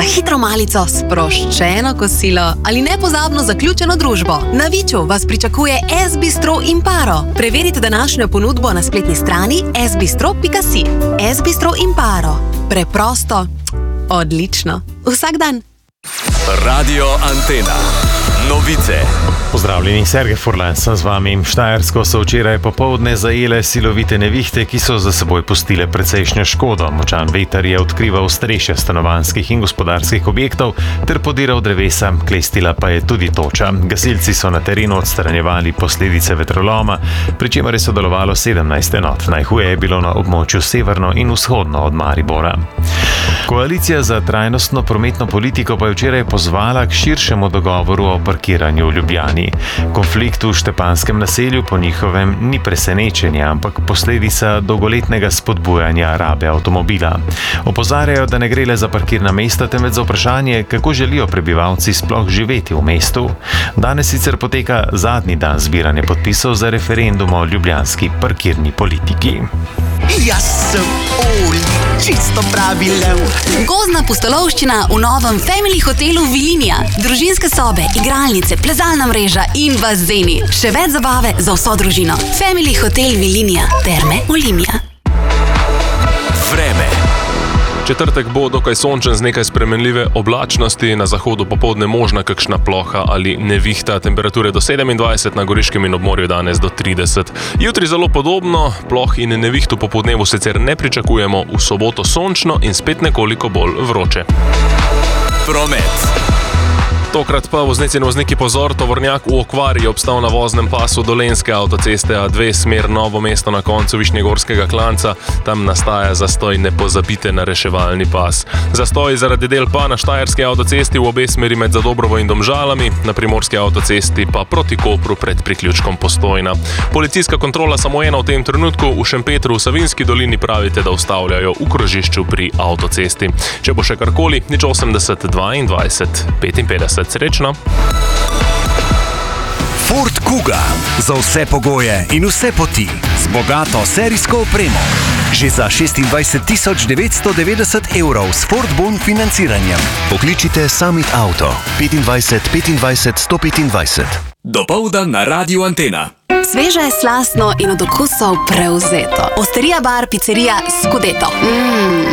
hitro malico, sproščeno kosilo ali nepozabno zaključeno družbo. Na Viču vas pričakuje S-bistro Imparo. Preverite današnjo ponudbo na spletni strani sbistro.si. S-bistro Imparo. Preprosto, odlično. Vsak dan. Radio Antena. Novice. Pozdravljeni, Sergej Furlan sem z vami. Štajersko so včeraj popoldne zajele silovite nevihte, ki so za seboj pustile precejšnjo škodo. Močan veter je odkrival streše stanovanjskih in gospodarskih objektov ter podiral drevesa, klestila pa je tudi toča. Gasilci so na terenu odstranjevali posledice vetroloma, pri čemer je sodelovalo 17 enot. Najhuje je bilo na območju severno in vzhodno od Maribora. Koalicija za trajnostno prometno politiko pa je včeraj pozvala k širšemu dogovoru o parkiranju v Ljubljani. Konflikt v Štepanskem naselju po njihovem ni presenečenje, ampak posledica dolgoletnega spodbujanja rabe avtomobila. Opozarjajo, da ne gre le za parkirna mesta, temveč za vprašanje, kako želijo prebivalci sploh živeti v mestu. Danes sicer poteka zadnji dan zbiranja podpisov za referendum o ljubljanski parkirni politiki. Jaz sem Oli, čisto pravi lev. Gozdna pustolovščina v novem Family hotelu Vilinija. Družinske sobe, igralnice, plezalna mreža in bazeni. Še več zabave za vso družino. Family hotel Vilinija. Terme Olimia. Vreme. Četrtek bo dokaj sončen z nekaj spremenljive oblačnosti, na zahodu popoldne možna kakšna ploha ali nevihta, temperature do 27, na Goriškem in obmorju danes do 30. Jutri zelo podobno, ploh in neviht v popoldnevu sicer ne pričakujemo, v soboto sončno in spet nekoliko bolj vroče. Promet. Tokrat pa voznici in vozniki pozor, tovornjak v okvari je obstal na voznem pasu Dolenjske avtoceste A2, smer Novo mesto na koncu Višnjegorskega klanca. Tam nastaja zastoj, ne pozabite na reševalni pas. Zastoj zaradi del pa na Štajerski avtocesti v obe smeri med Zadobrovo in Domžalami, na Primorski avtocesti pa proti Kopru pred priključkom Postojna. Policijska kontrola samo ena v tem trenutku, v Šempetru v Savinjski dolini pravite, da ustavljajo v krožišču pri avtocesti. Če bo še karkoli, 080 22 55. Srečno. Ford Kuga. Za vse pogoje in vse poti. Z bogato serijsko opremo. Že za 26 990 € s Ford Bon financiranjem. Pokličite Summit Auto 25 25 125. Dopoldan na Radio Antena. Sveže, slastno in od okusov prevzeto. Osterija bar, pizzerija Scudeto.